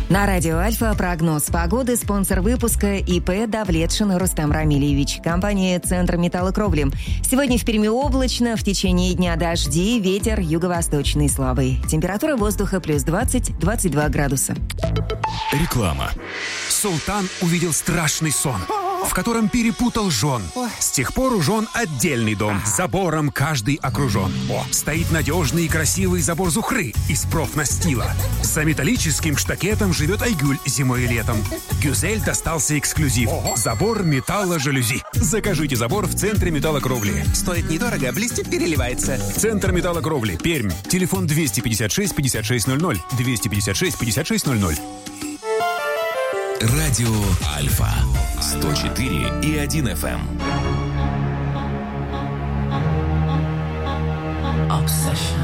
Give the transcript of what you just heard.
На радио «Альфа» прогноз погоды, спонсор выпуска ИП Давлетшин Рустам Рамилевич. Компания «Центр металлокровли». Сегодня в Перми облачно, в течение дня дожди, ветер юго-восточный слабый. Температура воздуха плюс 20-22 градуса. Реклама. Султан увидел страшный сон, в котором перепутал жен. С тех пор у жен отдельный дом, забором каждый окружен. Стоит надежный и красивый забор Зухры из профнастила. За металлическим штакетом живет Айгуль зимой и летом. Гюзель достался эксклюзив. Забор металло-жалюзи. Закажите забор в Центре металлокровли. Стоит недорого, блестит, переливается. Центр металлокровли, Пермь. Телефон 256-5600. 256-5600. Радио Альфа 104,1 FM. Obsession.